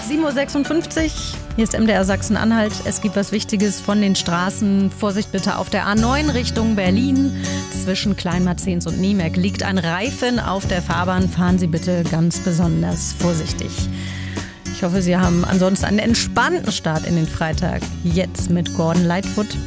7:56 Uhr. Hier ist MDR Sachsen-Anhalt. Es gibt was Wichtiges von den Straßen. Vorsicht bitte auf der A9 Richtung Berlin. Zwischen Kleinmarzens und Niemerk liegt ein Reifen auf der Fahrbahn. Fahren Sie bitte ganz besonders vorsichtig. Ich hoffe, Sie haben ansonsten einen entspannten Start in den Freitag. Jetzt mit Gordon Lightfoot.